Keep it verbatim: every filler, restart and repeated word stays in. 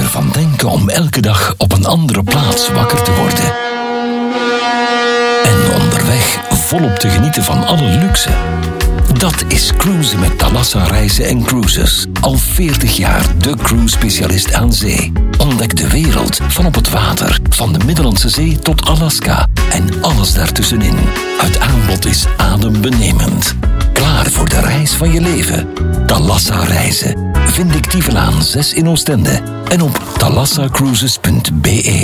ervan denken om elke dag op een andere plaats wakker te worden. En onderweg volop te genieten van alle luxe. Dat is cruisen met Thalassa Reizen en Cruises. Al veertig jaar de cruise-specialist aan zee. Ontdek de wereld van op het water. Van de Middellandse Zee tot Alaska. En alles daartussenin. Het aanbod is adembenemend. Klaar voor de reis van je leven. Thalassa Reizen. Vind ik Tievelaan zes in Oostende. En op thalassa cruises punt be.